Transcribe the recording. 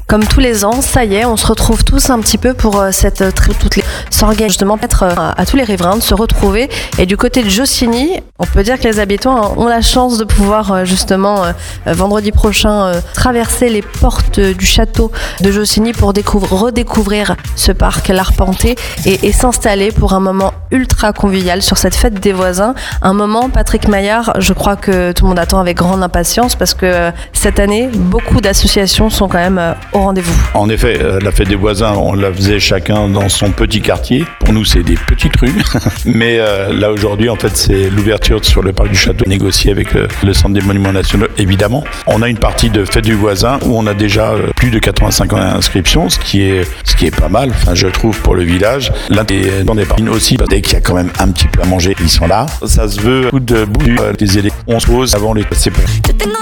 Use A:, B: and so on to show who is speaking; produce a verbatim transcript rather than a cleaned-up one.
A: Comme tous les ans, ça y est, on se retrouve tous un petit peu pour euh, cette euh, très toutes les s'organiser justement permettre euh, à, à tous les riverains de se retrouver. Et du côté de Jossigny, on peut dire que les habitants ont la chance de pouvoir euh, justement euh, vendredi prochain euh, traverser les portes du château de Jossigny pour découvrir, redécouvrir ce parc, l'arpenter et, et s'installer pour un moment ultra convivial sur cette fête des voisins. Un moment, Patrick Maillard, je crois que tout le monde attend avec grande impatience parce que euh, cette année, beaucoup d'associations sont quand même euh, au rendez-vous.
B: En effet, euh, la fête des voisins, on la faisait chacun dans son petit quartier. Pour nous, c'est des petites rues. Mais euh, là, aujourd'hui, en fait, c'est l'ouverture sur le parc du château, négociée avec euh, le Centre des monuments nationaux, évidemment. On a une partie de fête du voisin où on a déjà euh, plus de quatre-vingt-cinq inscriptions, ce qui est, ce qui est pas mal, enfin, je trouve, pour le village. Là, on est parti aussi, parce qu'il y a quand même un petit peu à manger, ils sont là. Ça se veut, coup de bout, euh, les éléments, on se pose avant les... C'est